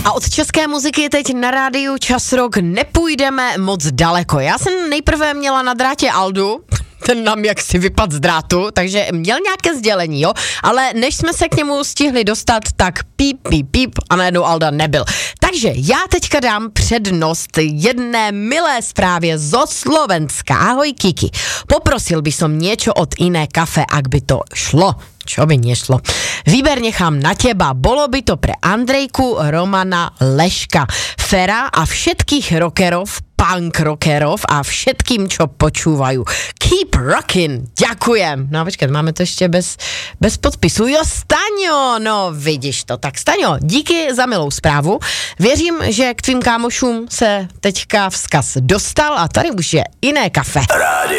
A od české muziky teď na rádiu Čas Rock nepůjdeme moc daleko. Já jsem nejprve měla na drátě Aldu, ten nám jaksi vypad z drátu, takže měl nějaké sdělení, jo, ale než jsme se k němu stihli dostat, tak píp a najednou Alda nebyl. Takže já teďka dám přednost jedné milé zprávě zo Slovenska. Ahoj Kiki, poprosil by som niečo od Iné kafe, ak by to šlo. Čo by nešlo? Výber nechám na teba. Bolo by to pre Andrejku, Romana, Leška, Fera a všetkých rockerov, punk rockerov a všetkým, čo počúvajú. Keep rockin'. Ďakujem. No počkej, máme to ešte bez podpisu. Jo, Staňo, no vidíš to. Tak Staňo, díky za milou zprávu. Věřím, že k tvým kámošům se teďka vzkaz dostal a tady už je Iné kafe.